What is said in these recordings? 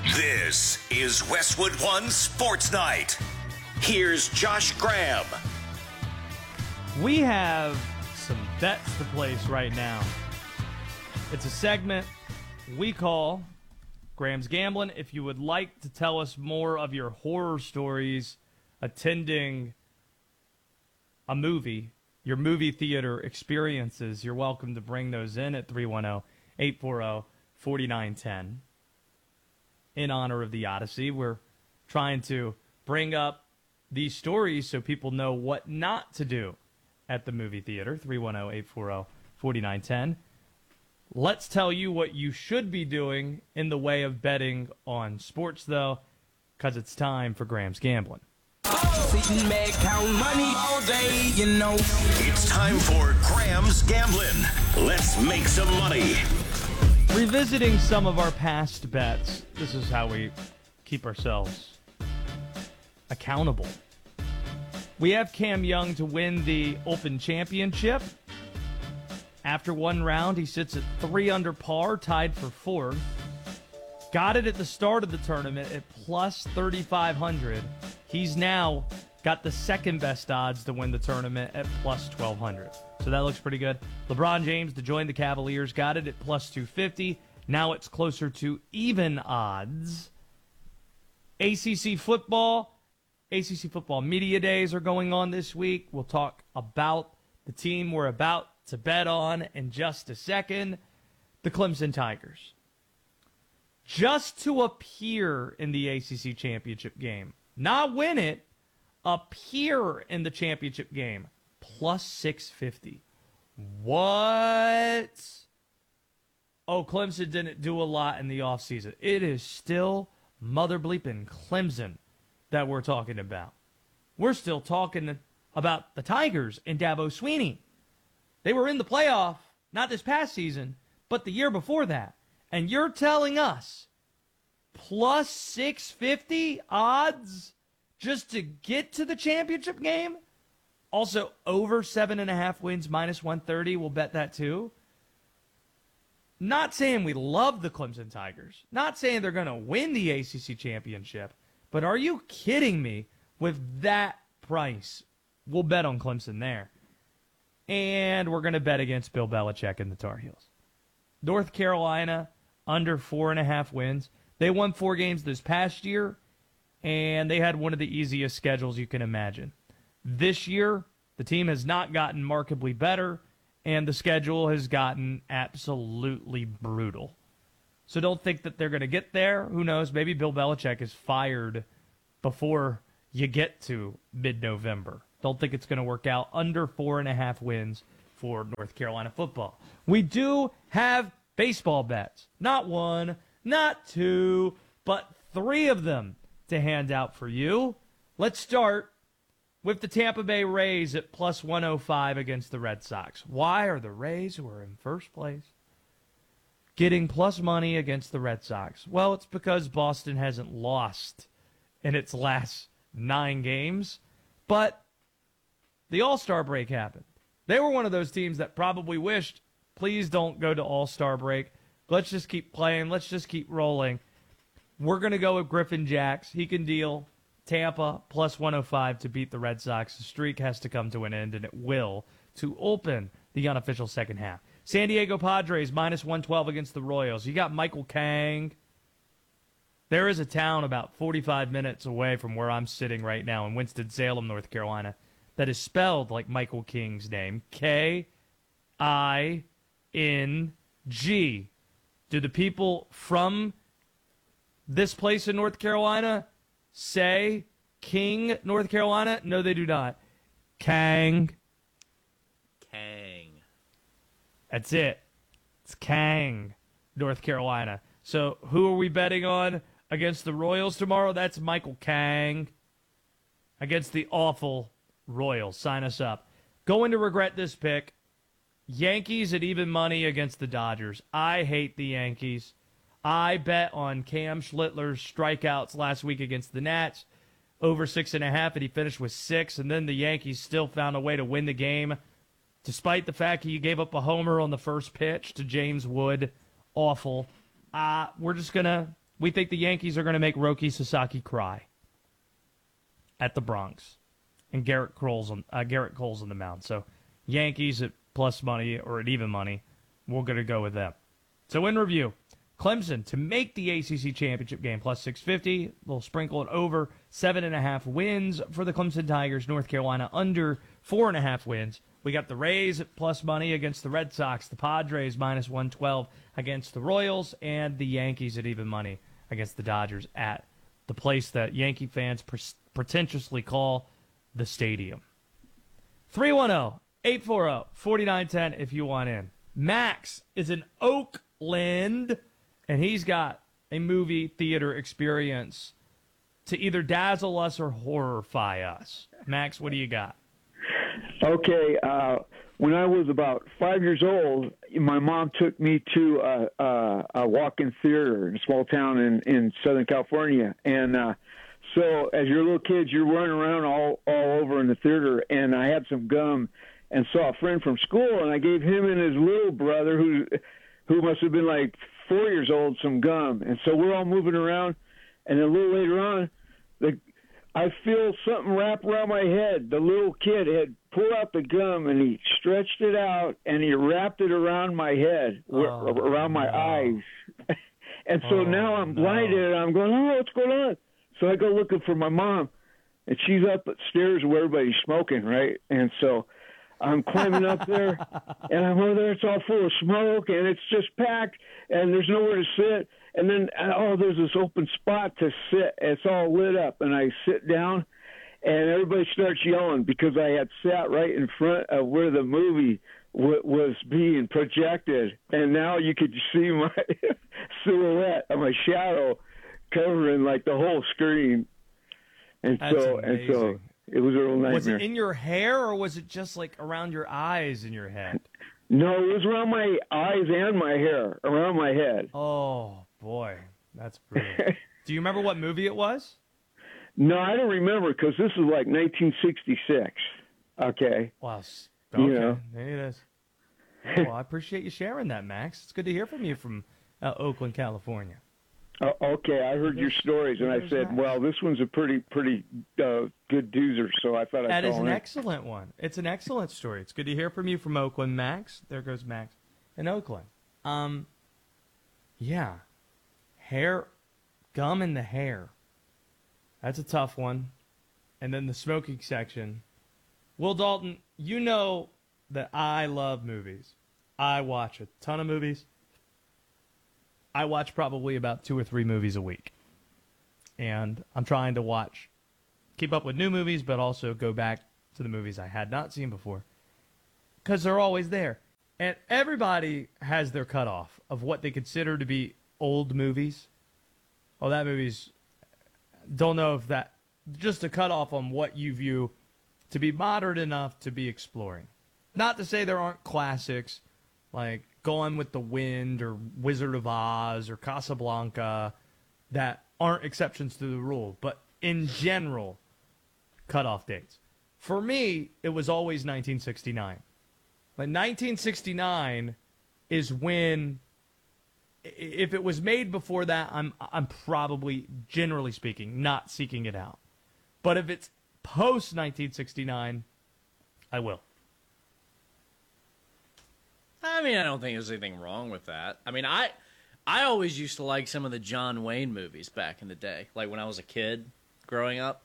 This is Westwood One Sports Night. Here's Josh Graham. We have some bets to place right now. It's a segment we call Graham's Gambling. If you would like to tell us more of your horror stories attending a movie, your movie theater experiences, you're welcome to bring those in at 310-840-4910. In honor of the Odyssey, we're trying to bring up these stories so people know what not to do at the movie theater. 310-840-4910. Let's tell you what you should be doing in the way of betting on sports, though, because it's time for Graham's Gambling. Sitting back, count money all day, you know. It's time for Graham's Gambling. Let's make some money. Revisiting some of our past bets, this is how we keep ourselves accountable. We have Cam Young to win the Open Championship. After one round, he sits at 3 under par, tied for fourth. Got it at the start of the tournament at plus 3,500. He's now got the second best odds to win the tournament at plus 1,200. So that looks pretty good. LeBron James to join the Cavaliers got it at plus 250. Now it's closer to even odds. ACC football media days are going on this week. We'll talk about the team we're about to bet on in just a second. The Clemson Tigers. Just to appear in the ACC championship game. Not win it, appear in the championship game. Plus 650. What? Oh, Clemson didn't do a lot in the offseason. It is still mother bleeping Clemson that we're talking about. We're still talking about the Tigers and Dabo Swinney. They were in the playoff, not this past season, but the year before that. And you're telling us plus 650 odds just to get to the championship game? Also, over 7.5 wins, minus 130. We'll bet that too. Not saying we love the Clemson Tigers. Not saying they're going to win the ACC championship. But are you kidding me with that price? We'll bet on Clemson there. And we're going to bet against Bill Belichick and the Tar Heels. North Carolina, under 4.5 wins. They won 4 games this past year, and they had one of the easiest schedules you can imagine. This year, the team has not gotten markedly better, and the schedule has gotten absolutely brutal. So don't think that they're going to get there. Who knows? Maybe Bill Belichick is fired before you get to mid-November. Don't think it's going to work out. Under 4.5 wins for North Carolina football. We do have baseball bets. Not 1, not 2, but 3 of them to hand out for you. Let's start with the Tampa Bay Rays at plus 105 against the Red Sox. Why are the Rays, who are in first place, getting plus money against the Red Sox? Well, it's because Boston hasn't lost in its last 9 games, but the All-Star break happened. They were one of those teams that probably wished, please don't go to All-Star break. Let's just keep playing. Let's just keep rolling. We're going to go with Griffin Jax. He can deal. Tampa, plus 105 to beat the Red Sox. The streak has to come to an end, and it will, to open the unofficial second half. San Diego Padres, minus 112 against the Royals. You got Michael Kang. There is a town about 45 minutes away from where I'm sitting right now in Winston-Salem, North Carolina, that is spelled like Michael King's name. K-I-N-G. Do the people from this place in North Carolina say King, North Carolina? No, they do not. Kang. That's it. It's Kang, North Carolina. So who are we betting on against the Royals tomorrow? That's Michael Kang against the awful Royals. Sign us up. Going to regret this pick. Yankees at even money against the Dodgers. I hate the Yankees. I bet on Cam Schlittler's strikeouts last week against the Nats. Over 6.5, and he finished with 6, and then the Yankees still found a way to win the game, despite the fact he gave up a homer on the first pitch to James Wood. Awful. We're just going to We think the Yankees are going to make Roki Sasaki cry at the Bronx, and Garrett Cole's on the mound. So Yankees at plus money or at even money, we're going to go with them. So in review, Clemson to make the ACC championship game plus 650. We'll sprinkle it over 7.5 wins for the Clemson Tigers. North Carolina under 4.5 wins. We got the Rays at plus money against the Red Sox. The Padres minus 112 against the Royals, and the Yankees at even money against the Dodgers at the place that Yankee fans pretentiously call the stadium. 310-840-4910 if you want in. Max is in Oakland, and he's got a movie theater experience to either dazzle us or horrify us. Max, what do you got? Okay, when I was about 5 years old, my mom took me to a walk-in theater in a small town in Southern California. And so as you're little kids, you're running around all over in the theater, and I had some gum and saw a friend from school, and I gave him and his little brother, who must have been like 4 years old, some gum. And so we're all moving around, and a little later on, I feel something wrap around my head. The little kid had pulled out the gum, and he stretched it out, and he wrapped it around my head, around my eyes. And so now I'm blinded, and I'm going, what's going on? So I go looking for my mom, and she's up upstairs where everybody's smoking, right? And so I'm climbing up there, and I'm over there. It's all full of smoke, and it's just packed, and there's nowhere to sit. And then, there's this open spot to sit. It's all lit up, and I sit down, and everybody starts yelling because I had sat right in front of where the movie was being projected, and now you could see my silhouette of my shadow covering like the whole screen. And so it was a real nightmare. Was it in your hair, or was it just like around your eyes in your head? No, it was around my eyes and my hair, around my head. Oh, boy. That's brutal. Do you remember what movie it was? No, I don't remember because this is like 1966. Okay. Wow. Okay. You know. Maybe it is. Well, I appreciate you sharing that, Max. It's good to hear from you from Oakland, California. Okay, I heard your stories, and I said, well, this one's a pretty good doozer, so I thought I'd call in. That is an excellent one. It's an excellent story. It's good to hear from you from Oakland, Max. There goes Max in Oakland. Yeah. Hair, gum in the hair. That's a tough one. And then the smoking section. Will Dalton, you know that I love movies. I watch a ton of movies. I watch probably about 2 or 3 movies a week. And I'm trying to keep up with new movies, but also go back to the movies I had not seen before. Because they're always there. And everybody has their cutoff of what they consider to be old movies. Oh, that movie's... Don't know if that... Just a cutoff on what you view to be modern enough to be exploring. Not to say there aren't classics like Gone with the Wind or Wizard of Oz or Casablanca that aren't exceptions to the rule, but in general, cutoff dates. For me, it was always 1969. Like 1969 is when, if it was made before that, I'm probably, generally speaking, not seeking it out. But if it's post 1969, I will. I mean, I don't think there's anything wrong with that. I mean, I always used to like some of the John Wayne movies back in the day, like when I was a kid growing up.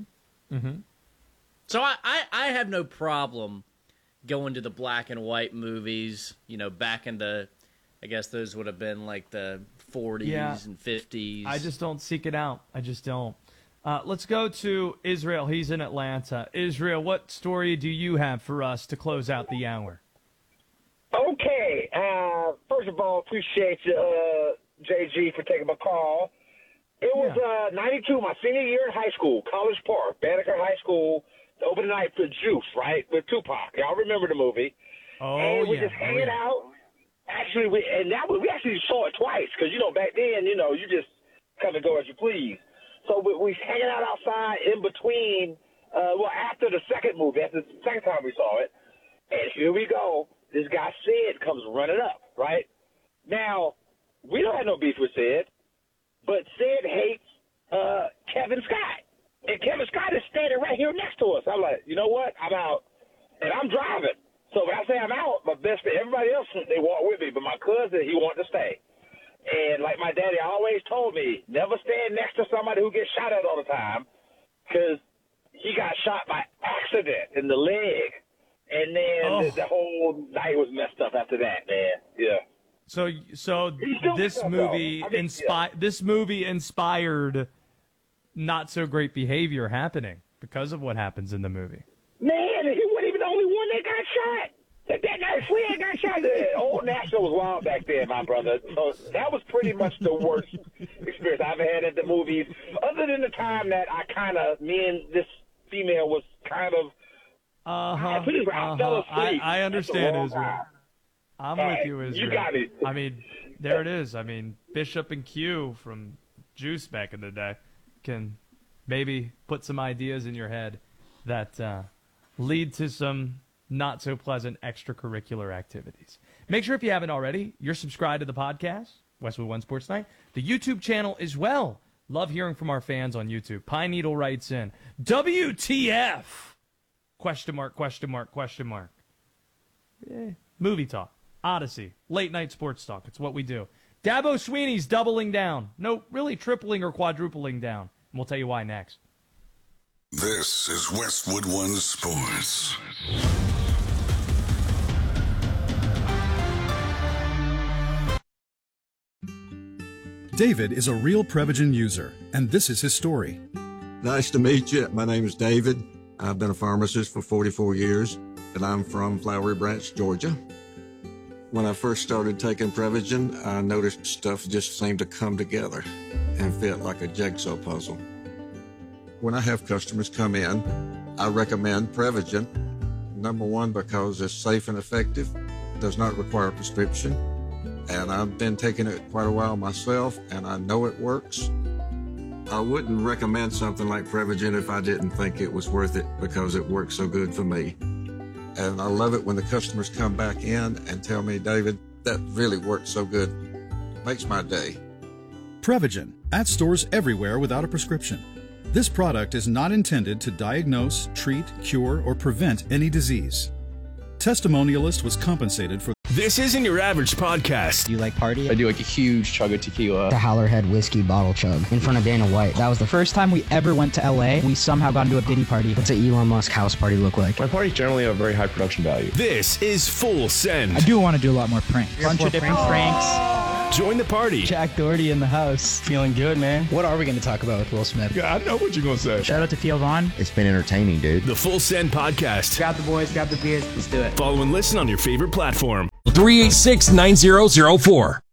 So I have no problem going to the black and white movies, back in the, I guess those would have been like the 40s and 50s. I just don't seek it out. I just don't. Let's go to Israel. He's in Atlanta. Israel, what story do you have for us to close out the hour? Okay. First of all, appreciate you, JG, for taking my call. It was 92, my senior year in high school, College Park, Banneker High School, the opening night for Juice, right, with Tupac. Y'all remember the movie. And we just hanging out. Actually, we actually saw it twice because, back then, you just come and go as you please. So we hanging out outside in between, after the second movie, after the second time we saw it. And here we go. This guy Sid comes running up, right? Now, we don't have no beef with Sid. but Sid hates Kevin Scott. And Kevin Scott is standing right here next to us. I'm like, you know what? I'm out. And I'm driving. So when I say I'm out, my best friend, everybody else, they walk with me. But my cousin, he wanted to stay. And like my daddy always told me, never stand next to somebody who gets shot at all the time, because he got shot by accident in the leg. And then the whole night was messed up after that, man. Yeah. So this movie this movie inspired not so great behavior happening because of what happens in the movie. Man, he wasn't even the only one that got shot. That guy Flynn got shot. Old Nashville was wild back then, my brother. So that was pretty much the worst experience I've had at the movies, other than the time that me and this female was kind of. I understand, Israel. I'm with you, Israel. You got it. I mean, there it is. I mean, Bishop and Q from Juice back in the day can maybe put some ideas in your head that lead to some not so pleasant extracurricular activities. Make sure, if you haven't already, you're subscribed to the podcast, Westwood One Sports Night, the YouTube channel as well. Love hearing from our fans on YouTube. Pine Needle writes in, WTF? ? Movie talk, Odyssey, late night sports talk. It's what we do. Dabo Sweeney's doubling down. No, really tripling or quadrupling down. And we'll tell you why next. This is Westwood One Sports. David is a real Prevagen user, and this is his story. Nice to meet you. My name is David. I've been a pharmacist for 44 years, and I'm from Flowery Branch, Georgia. When I first started taking Prevagen, I noticed stuff just seemed to come together and fit like a jigsaw puzzle. When I have customers come in, I recommend Prevagen. Number one, because it's safe and effective, does not require a prescription, and I've been taking it quite a while myself, and I know it works. I wouldn't recommend something like Prevagen if I didn't think it was worth it, because it works so good for me. And I love it when the customers come back in and tell me, David, that really works so good. Makes my day. Prevagen, at stores everywhere without a prescription. This product is not intended to diagnose, treat, cure, or prevent any disease. Testimonialist was compensated for. This isn't your average podcast. Do you like party? I do like a huge chug of tequila. The Howlerhead whiskey bottle chug in front of Dana White. That was the first time we ever went to LA. We somehow got into a Diddy party. What's an Elon Musk house party look like? My parties generally have a very high production value. This is Full Send. I do want to do a lot more pranks. Bunch of different pranks. Join the party. Jack Doherty in the house. Feeling good, man. What are we going to talk about with Will Smith? Yeah, I know what you're going to say. Shout out to Theo Vaughn. It's been entertaining, dude. The Full Send podcast. Grab the boys, grab the beers. Let's do it. Follow and listen on your favorite platform. 386-9004.